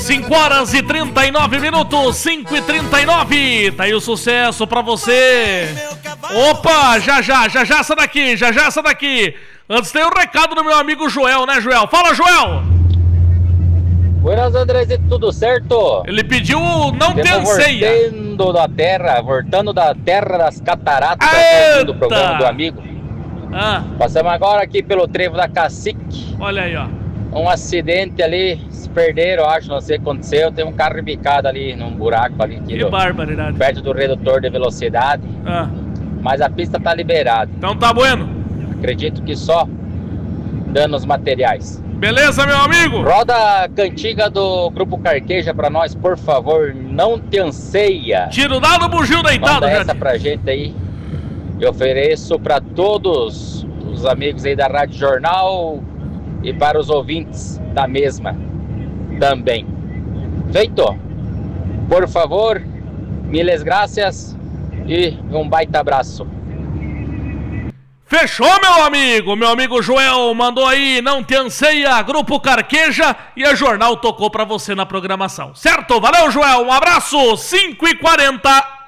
5 horas e 39 minutos, 5 e 39. Tá aí o sucesso pra você. Opa, já essa daqui. Antes tem um recado do meu amigo Joel, né, Joel? Fala, Joel! Buenas, Andrezito, tudo certo? Ele pediu não tem ceia. Voltando da terra das cataratas, do programa do amigo. Passamos agora aqui pelo trevo da Cacique. Olha aí, ó. Um acidente ali, se perderam, acho, não sei o que aconteceu. Tem um carro embicado ali, num buraco ali. Que barbaridade. Perto do redutor de velocidade. Mas a pista tá liberada. Então tá bueno. Acredito que só danos materiais. Beleza, meu amigo? Roda a cantiga do Grupo Carqueja pra nós, por favor. Não te anseia. Tiro dado, bugio deitado. Manda essa pra gente aí. Eu ofereço pra todos os amigos aí da Rádio Jornal e para os ouvintes da mesma também. Feito? Por favor, miles gracias e um baita abraço. Fechou, meu amigo? Meu amigo Joel mandou aí, não te anseia, Grupo Carqueja, e a Jornal tocou pra você na programação. Certo? Valeu, Joel, um abraço, 5h40.